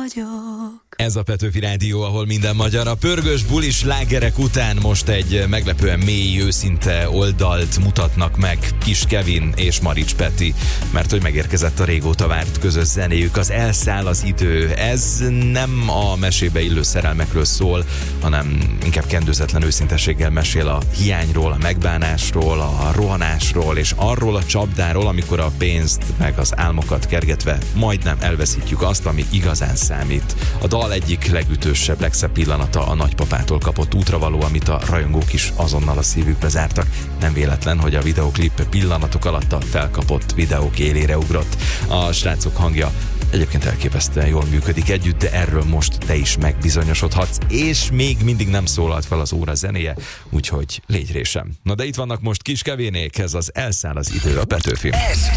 vagyok. Ez a Petőfi Rádió, ahol minden magyar. A pörgős bulis slágerek után most egy meglepően mély, őszinte oldalt mutatnak meg Kis Kevin és Marics Peti, mert hogy megérkezett a régóta várt közös zenéjük, az Elszáll az idő. Ez nem a mesébe illő szerelmekről szól, hanem inkább kendőzetlen őszintességgel mesél a hiányról, a megbánásról, a rohanásról és arról a csapdáról, amikor a pénzt meg az álmokat kergetve majdnem elveszítjük azt, ami igazán számít. A dal egyik legütősebb, legszebb pillanata a nagypapától kapott útravaló, amit a rajongók is azonnal a szívükbe zártak. Nem véletlen, hogy a videoklip pillanatok alatt a felkapott videók élére ugrott. A srácok hangja egyébként elképesztően jól működik együtt, de erről most te is megbizonyosodhatsz, és még mindig nem szólalt fel az óra zenéje, úgyhogy légy résem. Na de itt vannak most Kis Kevénék, ez az Elszáll az idő, a Petőfi. Ez